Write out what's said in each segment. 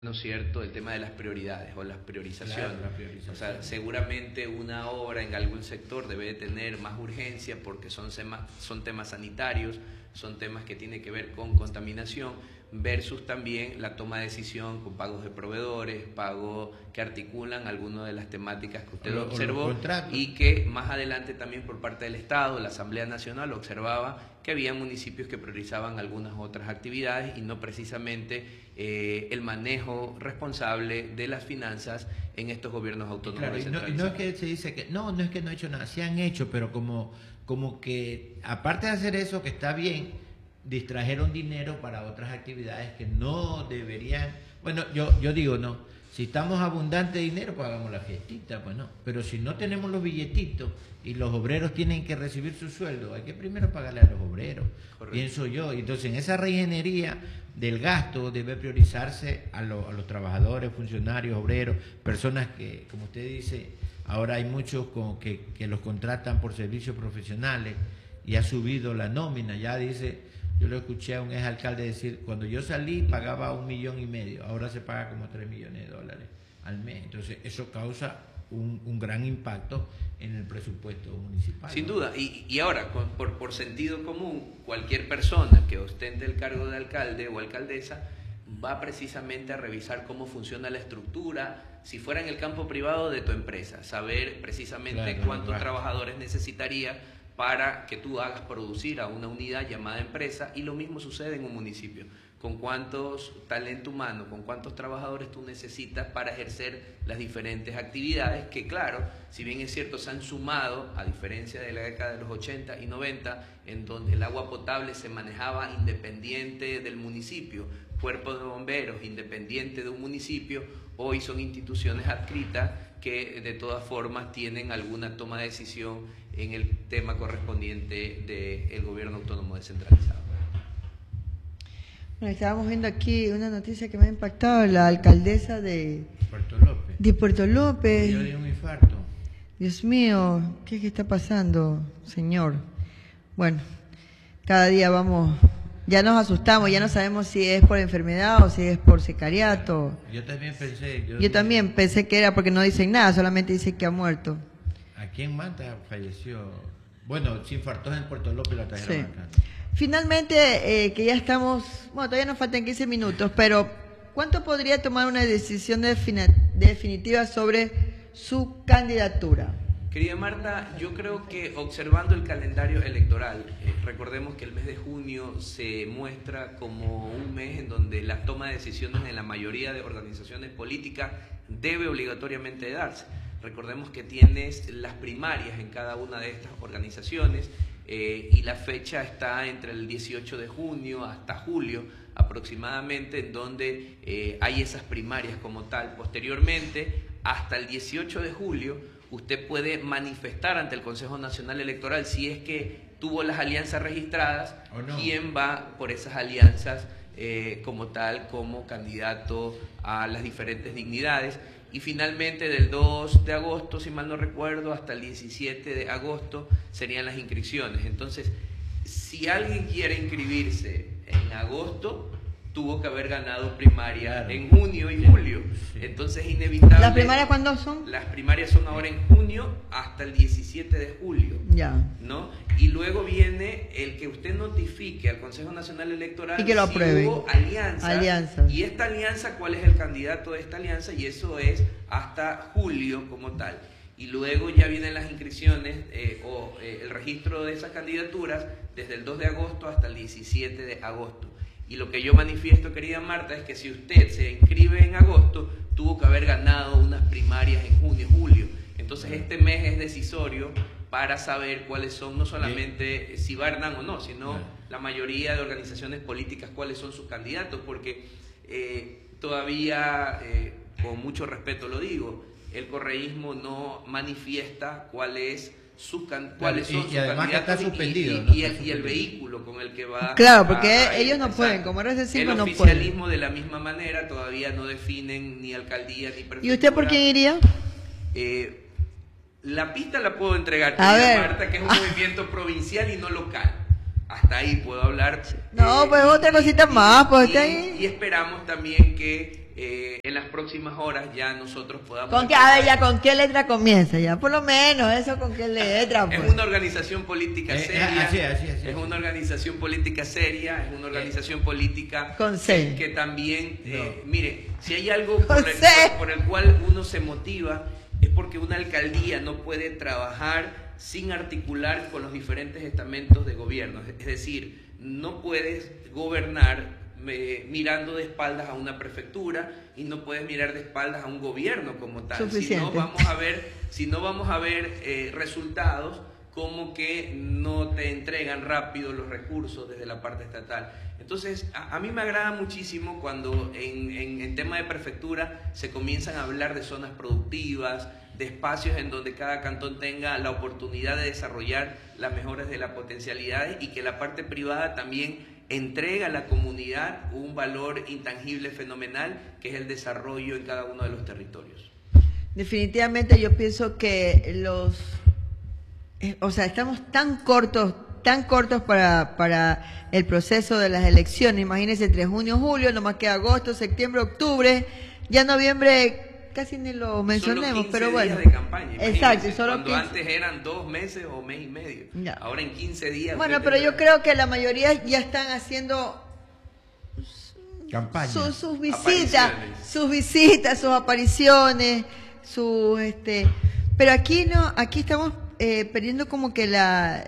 ¿no es cierto?, el tema de las prioridades o las priorizaciones. Claro, la priorización. O sea, seguramente una obra en algún sector debe de tener más urgencia porque son temas sanitarios, son temas que tienen que ver con contaminación, versus también la toma de decisión con pagos de proveedores, pagos que articulan algunas de las temáticas que usted observó, y que más adelante también por parte del Estado, la Asamblea Nacional observaba que había municipios que priorizaban algunas otras actividades y no precisamente el manejo responsable de las finanzas en estos gobiernos autónomos. Claro, y no es que se dice que no es que no ha hecho nada, se han hecho, pero como que aparte de hacer eso, que está bien, distrajeron dinero para otras actividades que no deberían. Bueno, yo digo, no, si estamos abundantes de dinero, pues hagamos la fiestita, pues no, pero si no tenemos los billetitos y los obreros tienen que recibir su sueldo, hay que primero pagarle a los obreros. Correcto. Pienso yo. Entonces, en esa reingeniería del gasto debe priorizarse a los trabajadores, funcionarios, obreros, personas que, como usted dice, ahora hay muchos que los contratan por servicios profesionales y ha subido la nómina. Ya dice, yo lo escuché a un exalcalde decir, cuando yo salí pagaba $1,5 millones, ahora se paga como $3 millones al mes. Entonces eso causa un gran impacto en el presupuesto municipal. Sin duda, y ahora, por sentido común, cualquier persona que ostente el cargo de alcalde o alcaldesa va precisamente a revisar cómo funciona la estructura, si fuera en el campo privado de tu empresa, saber precisamente cuántos trabajadores necesitaría para que tú hagas producir a una unidad llamada empresa, y lo mismo sucede en un municipio, con cuántos talento humano, con cuántos trabajadores tú necesitas para ejercer las diferentes actividades que, claro, si bien es cierto, se han sumado, a diferencia de la década de los 80 y 90, en donde el agua potable se manejaba independiente del municipio, cuerpo de bomberos independiente de un municipio, hoy son instituciones adscritas que de todas formas tienen alguna toma de decisión en el tema correspondiente del gobierno autónomo descentralizado. Bueno, estábamos viendo aquí una noticia que me ha impactado, la alcaldesa de Puerto López. Yo di un infarto. Dios mío, ¿qué es que está pasando, señor? Bueno, cada día vamos, ya nos asustamos, ya no sabemos si es por enfermedad o si es por sicariato. Yo también pensé. Yo también pensé que era porque no dicen nada, solamente dicen que ha muerto. Aquí en Manta falleció, bueno, se infartó en Puerto López, la trajeron acá. Finalmente, que ya estamos, bueno, todavía nos faltan 15 minutos, pero ¿cuánto podría tomar una decisión definitiva sobre su candidatura? Querida Marta, yo creo que observando el calendario electoral, recordemos que el mes de junio se muestra como un mes en donde la toma de decisiones en la mayoría de organizaciones políticas debe obligatoriamente darse. Recordemos que tienes las primarias en cada una de estas organizaciones y la fecha está entre el 18 de junio hasta julio aproximadamente, en donde hay esas primarias como tal. Posteriormente, hasta el 18 de julio, usted puede manifestar ante el Consejo Nacional Electoral, si es que tuvo las alianzas registradas, no, quién va por esas alianzas como tal, como candidato a las diferentes dignidades. Y finalmente del 2 de agosto, si mal no recuerdo, hasta el 17 de agosto serían las inscripciones. Entonces, si alguien quiere inscribirse en agosto, tuvo que haber ganado primaria en junio y julio. Entonces, inevitable. ¿Las primarias cuándo son? Las primarias son ahora en junio hasta el 17 de julio. Ya. ¿No? Y luego viene el que usted notifique al Consejo Nacional Electoral y que lo apruebe. Si hubo alianza. Y esta alianza, ¿cuál es el candidato de esta alianza? Y eso es hasta julio como tal. Y luego ya vienen las inscripciones el registro de esas candidaturas desde el 2 de agosto hasta el 17 de agosto. Y lo que yo manifiesto, querida Marta, es que si usted se inscribe en agosto, tuvo que haber ganado unas primarias en junio y julio. Entonces este mes es decisorio para saber cuáles son, no solamente si ganan o no, sino la mayoría de organizaciones políticas cuáles son sus candidatos, porque todavía, con mucho respeto lo digo, el correísmo no manifiesta cuáles son sus candidatos está suspendido, y el vehículo con el que va. Claro, porque ellos no pueden, como eres decir, no pueden. El oficialismo de la misma manera todavía no definen ni alcaldía ni prefectura. ¿Y usted por quién iría? La pista la puedo entregar, Marta, que es un movimiento provincial y no local. Hasta ahí puedo hablar. No, pues otra cosita más, pues y esperamos también que en las próximas horas ya nosotros podamos... ¿Con qué, a ver, ya con qué letra comienza ya? Por lo menos, eso con qué letra. Pues. Es una organización política seria. Así. Es una organización política seria, es una organización política Con C. que también, No. mire, si hay algo Con C. por el cual uno se motiva, es porque una alcaldía no puede trabajar sin articular con los diferentes estamentos de gobierno. Es decir, no puedes gobernar mirando de espaldas a una prefectura y no puedes mirar de espaldas a un gobierno como tal. Suficiente. Si no vamos a ver resultados, como que no te entregan rápido los recursos desde la parte estatal. Entonces, a mí me agrada muchísimo cuando en tema de prefectura se comienzan a hablar de zonas productivas, de espacios en donde cada cantón tenga la oportunidad de desarrollar las mejores de las potencialidades y que la parte privada también entrega a la comunidad un valor intangible fenomenal que es el desarrollo en cada uno de los territorios. Definitivamente yo pienso que estamos tan cortos para el proceso de las elecciones. Imagínense, entre junio y julio, nomás que agosto, septiembre, octubre, ya noviembre casi ni lo mencionemos, solo 15 pero bueno. días de campaña, exacto, solo cuando 15. antes eran 2 meses o mes y medio. Ya. Ahora en 15 días. Bueno, pero yo creo que la mayoría ya están haciendo Campaña. sus Apariciones. visitas, sus apariciones, pero aquí no, aquí estamos perdiendo como que la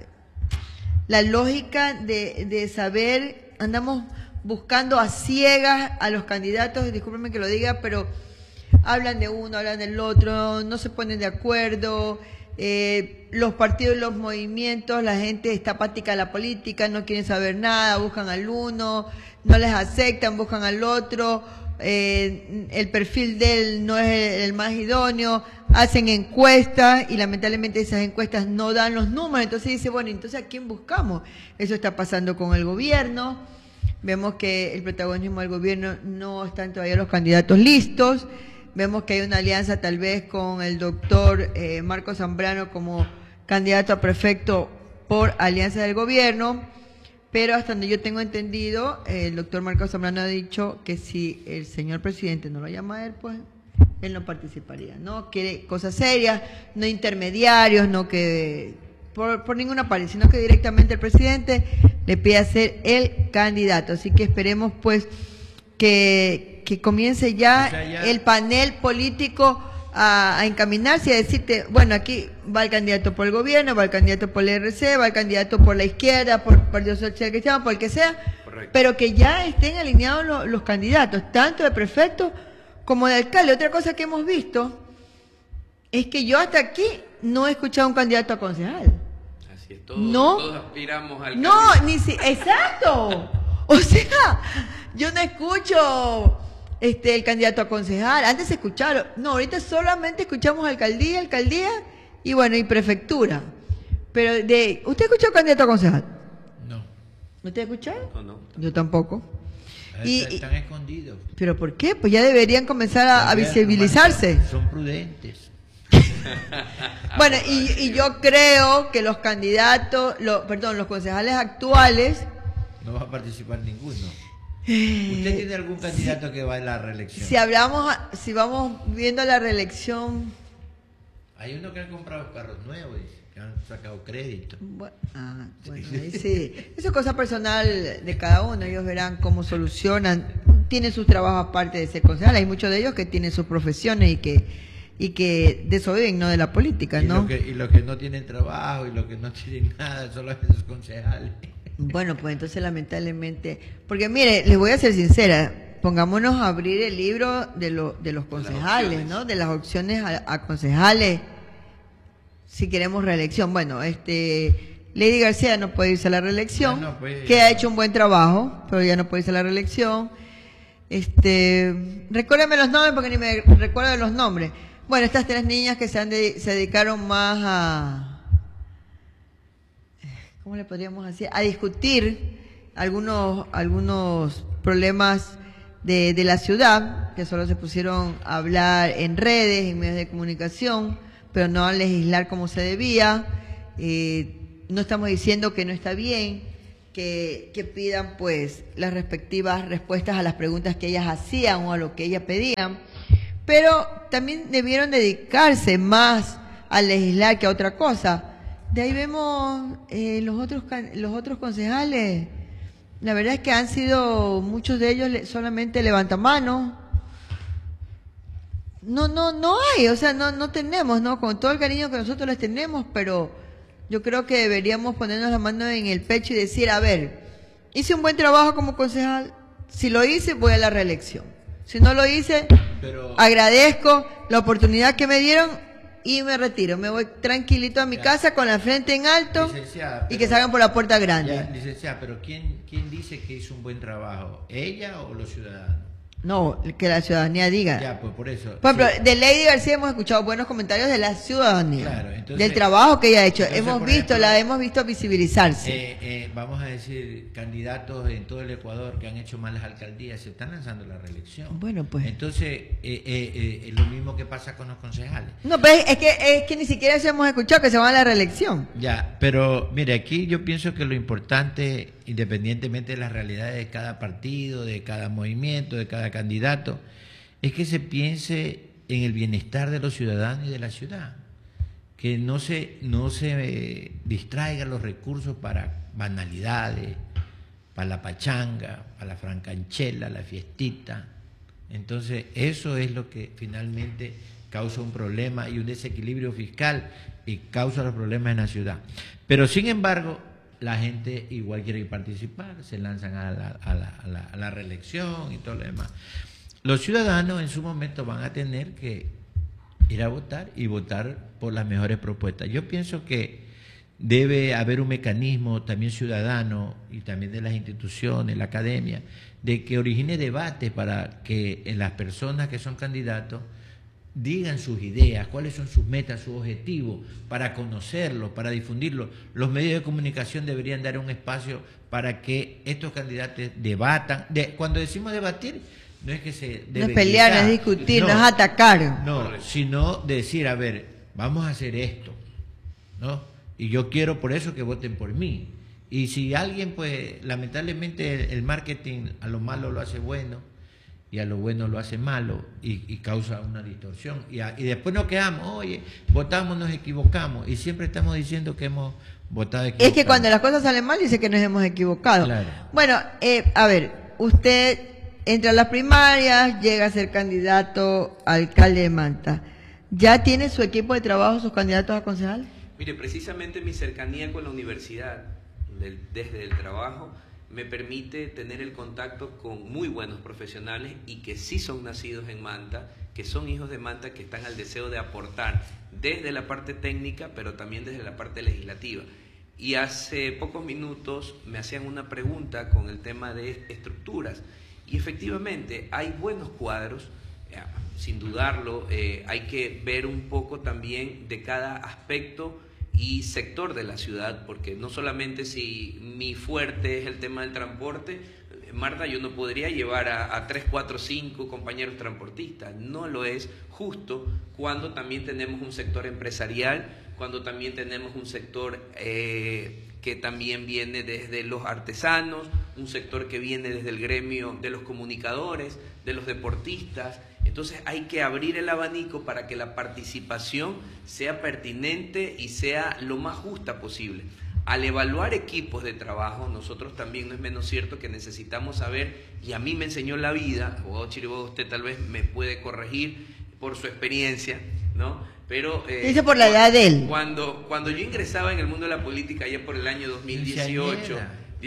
lógica de saber, andamos buscando a ciegas a los candidatos, discúlpenme que lo diga, pero hablan de uno, hablan del otro, no se ponen de acuerdo, los partidos y los movimientos, la gente está apática a la política, no quieren saber nada, buscan al uno, no les aceptan, buscan al otro, el perfil de él no es el más idóneo, hacen encuestas y lamentablemente esas encuestas no dan los números, entonces dice, bueno, entonces ¿a quién buscamos? Eso está pasando con el gobierno, vemos que el protagonismo del gobierno no están todavía los candidatos listos, vemos que hay una alianza tal vez con el doctor Marcos Zambrano como candidato a prefecto por alianza del gobierno, pero hasta donde yo tengo entendido, el doctor Marcos Zambrano ha dicho que si el señor presidente no lo llama a él, pues él no participaría, ¿no? Quiere cosas serias, no intermediarios, no que por ninguna parte, sino que directamente el presidente le pide a ser el candidato. Así que esperemos pues que comience ya, el panel político a encaminarse y a decirte, bueno, aquí va el candidato por el gobierno, va el candidato por el RC, va el candidato por la izquierda, por el Partido Social Cristiano, por el que sea, correcto, pero que ya estén alineados los candidatos, tanto de prefecto como de alcalde. Otra cosa que hemos visto es que yo hasta aquí no he escuchado un candidato a concejal. Así es, todos aspiramos al No, exacto. O sea, yo no escucho el candidato a concejal. Antes se escucharon. No, ahorita solamente escuchamos alcaldía y bueno, y prefectura. Pero ¿usted escuchó candidato a concejal? No. ¿Usted escuchó? No. Yo tampoco. Están escondidos. ¿Pero por qué? Pues ya deberían comenzar a visibilizarse. Son prudentes. Bueno, y yo creo que los candidatos, los concejales actuales... No va a participar ninguno. ¿Usted tiene algún candidato que va a la reelección? Si vamos viendo la reelección... Hay uno que ha comprado carros nuevos, que han sacado crédito. Bueno, ahí sí. Eso es cosa personal de cada uno. Ellos verán cómo solucionan. Tienen sus trabajos aparte de ser concejal. Hay muchos de ellos que tienen sus profesiones y que de eso viven, no de la política, ¿no? Y los que no tienen trabajo y los que no tienen nada, solamente los concejales. Bueno, pues entonces lamentablemente, porque mire, les voy a ser sincera, pongámonos a abrir el libro de los concejales, ¿no? De las opciones a concejales, si queremos reelección. Bueno, Lady García no puede irse a la reelección, que ha hecho un buen trabajo, pero ya no puede irse a la reelección. Recuérdame los nombres porque ni me recuerdo de los nombres. Bueno, estas tres niñas que se dedicaron más a... ¿Cómo le podríamos decir? A discutir algunos problemas de la ciudad, que solo se pusieron a hablar en redes, en medios de comunicación, pero no a legislar como se debía. No estamos diciendo que no está bien, que pidan pues las respectivas respuestas a las preguntas que ellas hacían o a lo que ellas pedían, pero también debieron dedicarse más a legislar que a otra cosa. De ahí vemos los otros concejales, la verdad es que han sido muchos de ellos solamente levantamanos. No hay, o sea, no tenemos, ¿no? Con todo el cariño que nosotros les tenemos, pero yo creo que deberíamos ponernos la mano en el pecho y decir, a ver, hice un buen trabajo como concejal, si lo hice, voy a la reelección. Si no lo hice, agradezco la oportunidad que me dieron y me retiro. Me voy tranquilito a mi casa con la frente en alto y que salgan por la puerta grande. Ya, licenciada, pero ¿quién dice que hizo un buen trabajo? ¿Ella o los ciudadanos? No, que la ciudadanía diga. Ya, pues por eso. Por ejemplo, Sí. de Lady García hemos escuchado buenos comentarios de la ciudadanía, Claro, entonces, del trabajo que ella ha hecho. entonces, La hemos visto visibilizarse. Vamos a decir, candidatos en todo el Ecuador que han hecho malas alcaldías se están lanzando a la reelección. Bueno, pues. Entonces, lo mismo que pasa con los concejales. No, pero es que ni siquiera eso hemos escuchado, que se van a la reelección. Ya, pero mire, aquí yo pienso que lo importante, independientemente de las realidades de cada partido, de cada movimiento, de cada candidato, es que se piense en el bienestar de los ciudadanos y de la ciudad, que no se distraigan los recursos para banalidades, para la pachanga, para la francanchela, la fiestita. Entonces, eso es lo que finalmente causa un problema y un desequilibrio fiscal y causa los problemas en la ciudad. Pero, sin embargo, la gente igual quiere participar, se lanzan a la reelección y todo lo demás. Los ciudadanos en su momento van a tener que ir a votar y votar por las mejores propuestas. Yo pienso que debe haber un mecanismo también ciudadano y también de las instituciones, la academia, de que origine debate para que las personas que son candidatos digan sus ideas, cuáles son sus metas, sus objetivos, para conocerlos, para difundirlos. Los medios de comunicación deberían dar un espacio para que estos candidatos debatan. Cuando decimos debatir, no es que se debe no es pelear, no es discutir, no es atacar. No, sino decir, a ver, vamos a hacer esto, ¿no? Y yo quiero por eso que voten por mí. Y si alguien, pues, lamentablemente el marketing a lo malo lo hace bueno y a lo bueno lo hace malo y causa una distorsión. Y después nos quedamos, oye, votamos, nos equivocamos. Y siempre estamos diciendo que hemos votado equivocado. Es que cuando las cosas salen mal dice que nos hemos equivocado. Claro. Bueno, a ver, usted entra a las primarias, llega a ser candidato a alcalde de Manta. ¿Ya tiene su equipo de trabajo, sus candidatos a concejal? Mire, precisamente mi cercanía con la universidad, desde el trabajo, me permite tener el contacto con muy buenos profesionales y que sí son nacidos en Manta, que son hijos de Manta, que están al deseo de aportar desde la parte técnica, pero también desde la parte legislativa. Y hace pocos minutos me hacían una pregunta con el tema de estructuras. Y efectivamente hay buenos cuadros, sin dudarlo, hay que ver un poco también de cada aspecto y sector de la ciudad, porque no solamente si mi fuerte es el tema del transporte, Marta, yo no podría llevar a 3, 4, 5 compañeros transportistas, no lo es justo cuando también tenemos un sector empresarial, cuando también tenemos un sector que también viene desde los artesanos, un sector que viene desde el gremio de los comunicadores, de los deportistas. Entonces hay que abrir el abanico para que la participación sea pertinente y sea lo más justa posible. Al evaluar equipos de trabajo, nosotros también no es menos cierto que necesitamos saber, y a mí me enseñó la vida, abogado Chiriboga, usted tal vez me puede corregir por su experiencia, ¿no? Pero dice por la edad de él. Cuando yo ingresaba en el mundo de la política, allá por el año 2018,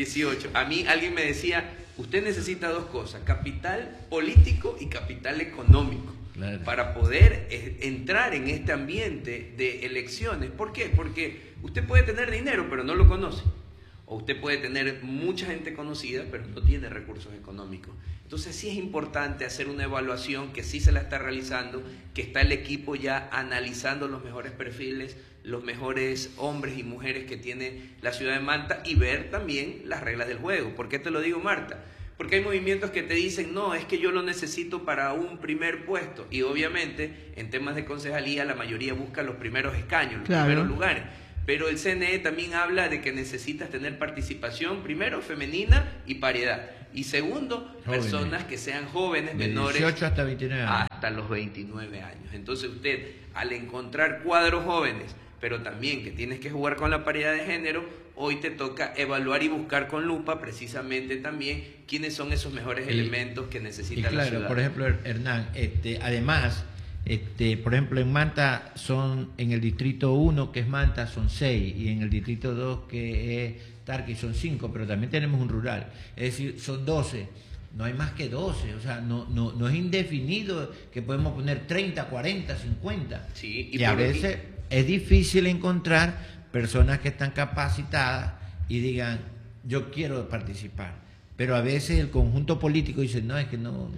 a mí alguien me decía, usted necesita dos cosas, capital político y capital económico, claro, para poder entrar en este ambiente de elecciones. ¿Por qué? Porque usted puede tener dinero, pero no lo conoce. O usted puede tener mucha gente conocida, pero no tiene recursos económicos. Entonces sí es importante hacer una evaluación, que sí se la está realizando, que está el equipo ya analizando los mejores perfiles, los mejores hombres y mujeres que tiene la ciudad de Manta, y ver también las reglas del juego. ¿Por qué te lo digo, Marta? Porque hay movimientos que te dicen, no, es que yo lo necesito para un primer puesto. Y obviamente, en temas de concejalía, la mayoría busca los primeros escaños, los primeros lugares. Pero el CNE también habla de que necesitas tener participación, primero, femenina y paridad. Y segundo, Jóvenes. personas que sean jóvenes, De menores 18 hasta 29 años. hasta los 29 años. Entonces usted, al encontrar cuadros jóvenes, pero también que tienes que jugar con la paridad de género, hoy te toca evaluar y buscar con lupa precisamente también quiénes son esos mejores elementos que necesita Y la claro, ciudad. por ejemplo, Hernán, además, por ejemplo, en Manta en el distrito 1, que es Manta, son 6, y en el distrito 2, que es Tarqui, son 5, pero también tenemos un rural, es decir, son 12. No hay más que 12, o sea, no es indefinido que podemos poner 30, 40, 50. Sí, y a veces es difícil encontrar personas que están capacitadas y digan, yo quiero participar. Pero a veces el conjunto político dice, no, es que no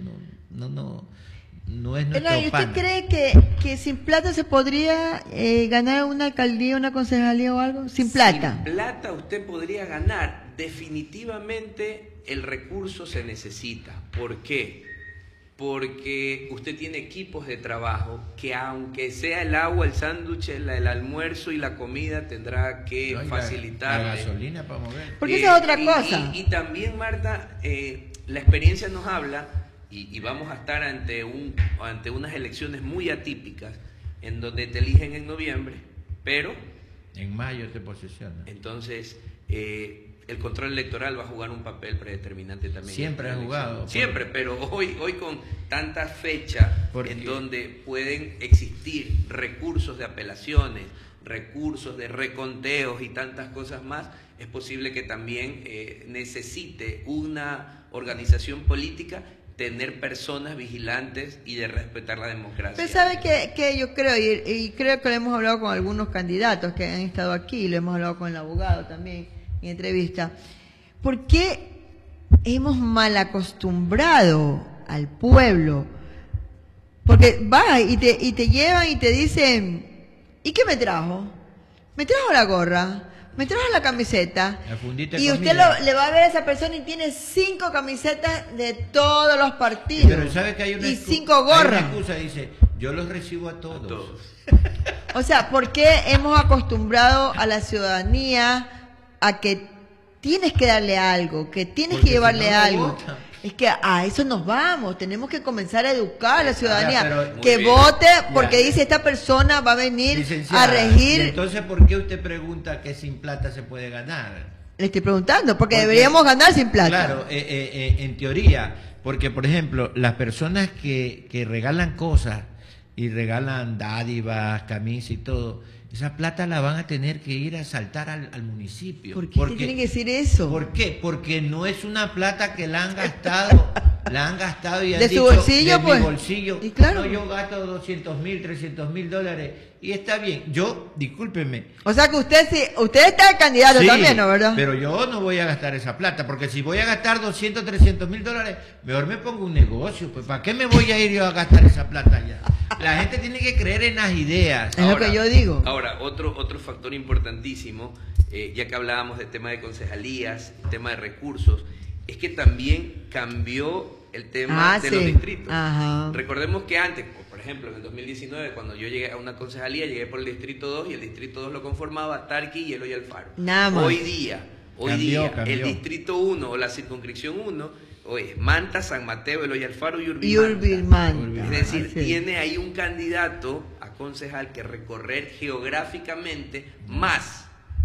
es nuestro ¿Y usted pan. cree que sin plata se podría ganar una alcaldía, una concejalía o algo? Sin plata. Sin plata usted podría ganar. Definitivamente el recurso se necesita. ¿Por qué? Porque usted tiene equipos de trabajo que, aunque sea el agua, el sándwich, el almuerzo y la comida, tendrá que No, y facilitar la gasolina para mover. Porque esa es otra cosa. Y también, Marta, la experiencia nos habla, y vamos a estar ante unas elecciones muy atípicas, en donde te eligen en noviembre, pero En mayo te posesionan. entonces el control electoral va a jugar un papel predeterminante también. Siempre en ha la jugado. elección. Siempre, pero hoy con tantas fechas Porque- en donde pueden existir recursos de apelaciones, recursos de reconteos y tantas cosas más, es posible que también necesite una organización política tener personas vigilantes y de respetar la democracia. Usted sabe que yo creo, y creo que lo hemos hablado con algunos candidatos que han estado aquí, lo hemos hablado con el abogado también en entrevista, ¿por qué hemos mal acostumbrado al pueblo? Porque va y te llevan y te dicen, ¿y qué me trajo? Me trajo la gorra, me trajo la camiseta. La fundita de Y usted comida. le va a ver a esa persona y tiene 5 camisetas de todos los partidos. Pero sabe que hay una y excu- 5 hay una gorras. excusa, dice, yo los recibo a todos. A todos. O sea, ¿por qué hemos acostumbrado a la ciudadanía a que tienes que darle algo, que tienes Porque que llevarle si no, no algo? votan. Es que a eso nos vamos, tenemos que comenzar a educar a la ciudadanía, pero- Muy que bien. vote porque Ya. dice esta persona va a venir Licenciada, a regir. ¿y entonces por qué usted pregunta que sin plata se puede ganar? Le estoy preguntando, porque Porque- deberíamos ganar sin plata. Claro, en teoría, porque por ejemplo, las personas que regalan cosas y regalan dádivas, camisas y todo, esa plata la van a tener que ir a saltar al municipio. ¿Por qué tienen que decir eso? ¿Por qué? Porque no es una plata que la han gastado, y han ¿De su dicho, bolsillo, de pues? mi bolsillo. Y claro. No, yo gasto 200.000, 300.000 dólares y está bien. Yo, discúlpeme, O sea que usted está el candidato sí, también, ¿no, verdad? pero yo no voy a gastar esa plata, porque si voy a gastar 200, 300.000 dólares, mejor me pongo un negocio. Pues ¿para qué me voy a ir yo a gastar esa plata allá? La gente tiene que creer en las ideas. Es lo que yo digo. Ahora, otro factor importantísimo, ya que hablábamos del tema de concejalías, el tema de recursos, es que también cambió el tema de los distritos. Ajá. Recordemos que antes, por ejemplo, en el 2019, cuando yo llegué a una concejalía, llegué por el distrito 2 y el distrito 2 lo conformaba Tarqui y Eloy Alfaro. Nada más. Hoy día, Cambió. el distrito 1 o la circunscripción 1, hoy es Manta, San Mateo, Eloy Alfaro y Y Urbimanta. Urbimanta. Es decir, Así es. tiene ahí un candidato a concejal que recorrer geográficamente más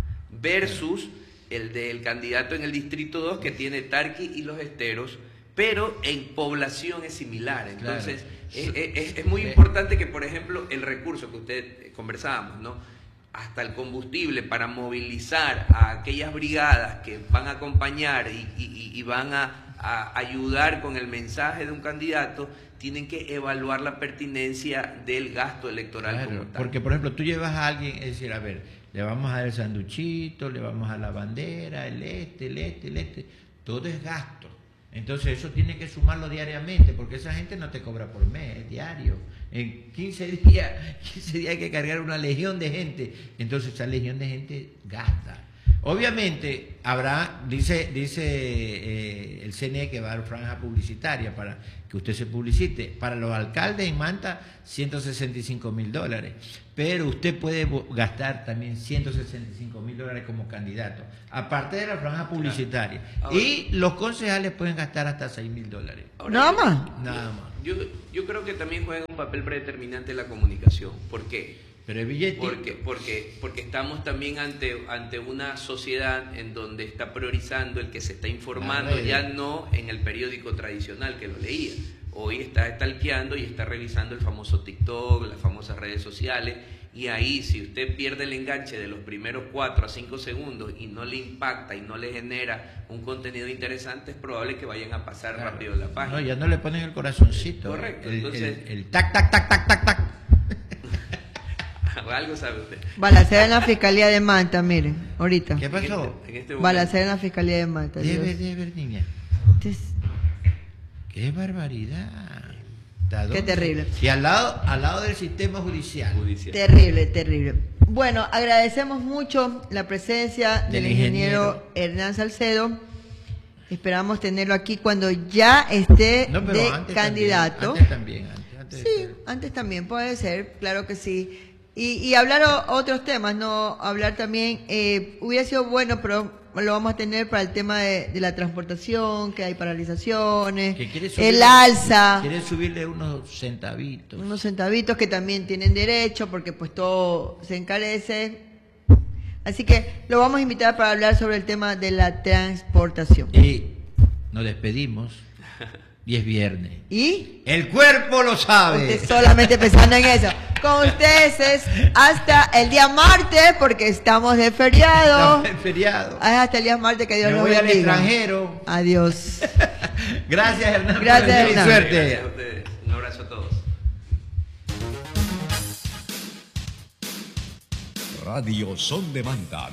versus el del candidato en el distrito 2 que tiene Tarqui y Los Esteros, pero en población es similar. Entonces, es muy importante que, por ejemplo, el recurso que usted conversábamos, ¿no? Hasta el combustible para movilizar a aquellas brigadas que van a acompañar y van a ayudar con el mensaje de un candidato, tienen que evaluar la pertinencia del gasto electoral Claro, como tal. porque por ejemplo tú llevas a alguien, es decir, a ver, le vamos a dar el sanduchito, le vamos a dar la bandera, el este, todo es gasto. Entonces eso tiene que sumarlo diariamente, porque esa gente no te cobra por mes, es diario. En 15 días hay que cargar una legión de gente, entonces esa legión de gente gasta. Obviamente habrá, dice el CNE que va a haber franja publicitaria para que usted se publicite. Para los alcaldes en Manta, $165,000. Pero usted puede gastar también $165,000 como candidato, aparte de la franja publicitaria. Ahora, y los concejales pueden gastar hasta $6,000. ¿Nada más? Nada más. Yo creo que también juega un papel predeterminante la comunicación. ¿Por qué? Pero el billete... Porque estamos también ante una sociedad en donde está priorizando el que se está informando, ya no en el periódico tradicional que lo leía. Hoy está stalkeando y está revisando el famoso TikTok, las famosas redes sociales, y ahí si usted pierde el enganche de los primeros 4 a 5 segundos y no le impacta y no le genera un contenido interesante, es probable que vayan a pasar rápido la página. No, ya no le ponen el corazoncito. Correcto, entonces... El tac, tac, tac, tac, tac, tac. Algo sabe usted. Balacera en la Fiscalía de Manta, miren, ahorita. ¿Qué pasó? En este momento. Balacera en la Fiscalía de Manta. Debe Dios. ver, niña. ¡Qué barbaridad! Qué terrible. Y al lado del sistema judicial. Terrible, terrible. Bueno, agradecemos mucho la presencia del ingeniero Hernán Salcedo. Esperamos tenerlo aquí cuando ya esté de candidato. Antes también puede ser, claro que sí. Y hablar otros temas, no hablar también, hubiera sido bueno, pero lo vamos a tener para el tema de la transportación, que hay paralizaciones, el alza. Quiere subirle unos centavitos. Unos centavitos que también tienen derecho, porque pues todo se encarece. Así que lo vamos a invitar para hablar sobre el tema de la transportación. Y nos despedimos. Y es viernes. ¿Y? El cuerpo lo sabe. Usted solamente pensando en eso. Con ustedes es hasta el día martes, porque estamos de feriado. Estamos de feriado. Hasta el día martes, que Dios nos bendiga. Me voy al extranjero. Adiós. Gracias, Hernán. Gracias, Hernán. Suerte. Gracias a ustedes. Un abrazo a todos. Radio Son de Manta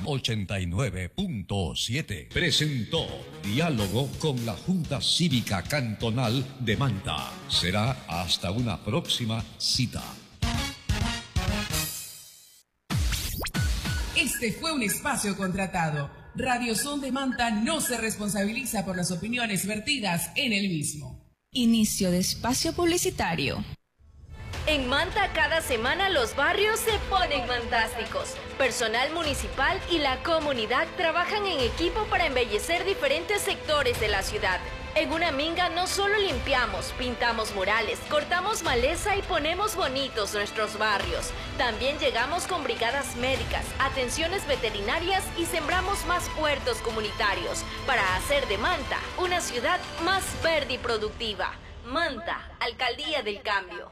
89.7 presentó Diálogo con la Junta Cívica Cantonal de Manta. Será hasta una próxima cita. Este fue un espacio contratado. Radio Son de Manta no se responsabiliza por las opiniones vertidas en el mismo. Inicio de espacio publicitario. En Manta cada semana los barrios se ponen fantásticos. Personal municipal y la comunidad trabajan en equipo para embellecer diferentes sectores de la ciudad. En una minga no solo limpiamos, pintamos murales, cortamos maleza y ponemos bonitos nuestros barrios. También llegamos con brigadas médicas, atenciones veterinarias y sembramos más huertos comunitarios para hacer de Manta una ciudad más verde y productiva. Manta, Alcaldía del Cambio.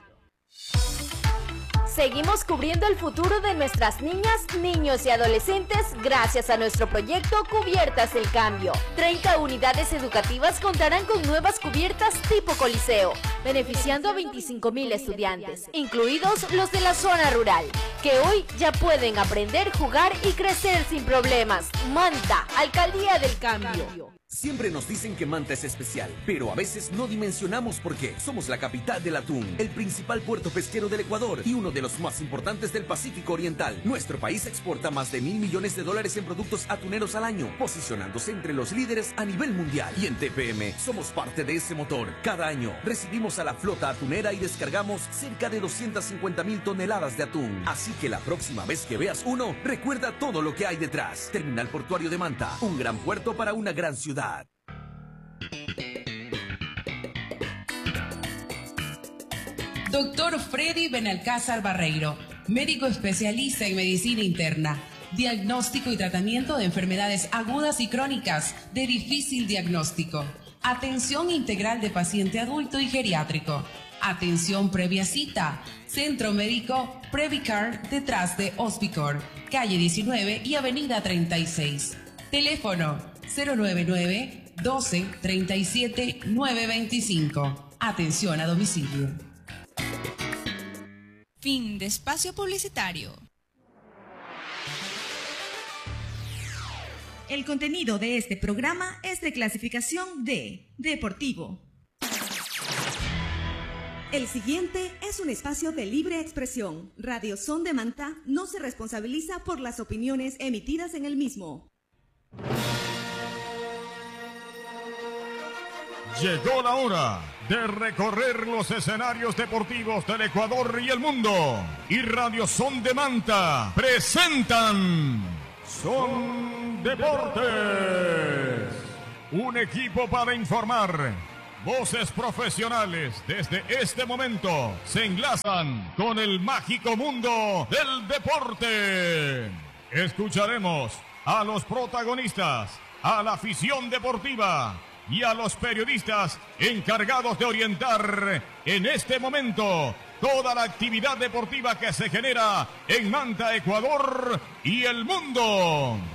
Seguimos cubriendo el futuro de nuestras niñas, niños y adolescentes gracias a nuestro proyecto Cubiertas del Cambio. 30 unidades educativas contarán con nuevas cubiertas tipo Coliseo, beneficiando a 25,000 estudiantes, incluidos los de la zona rural, que hoy ya pueden aprender, jugar y crecer sin problemas. Manta, Alcaldía del Cambio. Siempre nos dicen que Manta es especial, pero a veces no dimensionamos por qué. Somos la capital del atún, el principal puerto pesquero del Ecuador y uno de los más importantes del Pacífico Oriental. Nuestro país exporta más de $1,000 millones en productos atuneros al año, posicionándose entre los líderes a nivel mundial. Y en TPM somos parte de ese motor. Cada año recibimos a la flota atunera y descargamos cerca de 250,000 toneladas de atún. Así que la próxima vez que veas uno, recuerda todo lo que hay detrás. Terminal Portuario de Manta, un gran puerto para una gran ciudad. Doctor Freddy Benalcázar Barreiro, médico especialista en medicina interna, diagnóstico y tratamiento de enfermedades agudas y crónicas de difícil diagnóstico, atención integral de paciente adulto y geriátrico, atención previa cita, centro médico Previcar detrás de Hospicor, calle 19 y avenida 36, teléfono 099-12-37-925. Atención a domicilio. Fin de espacio publicitario. El contenido de este programa es de clasificación D, deportivo. El siguiente es un espacio de libre expresión. Radio Son de Manta no se responsabiliza por las opiniones emitidas en el mismo. Llegó la hora de recorrer los escenarios deportivos del Ecuador y el mundo. Y Radio Son de Manta presentan Son Deportes. Un equipo para informar. Voces profesionales desde este momento se enlazan con el mágico mundo del deporte. Escucharemos a los protagonistas, a la afición deportiva y a los periodistas encargados de orientar en este momento toda la actividad deportiva que se genera en Manta, Ecuador y el mundo.